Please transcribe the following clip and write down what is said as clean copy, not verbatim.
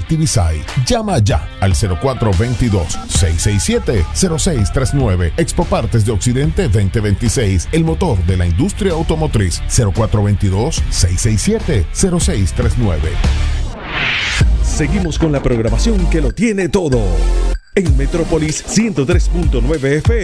Activisai. Llama ya al 0422-667-0639. Expo Partes de Occidente 2026. El motor de la industria automotriz. 0422-667-0639. Seguimos con la programación que lo tiene todo. En Metrópolis 103.9 FM.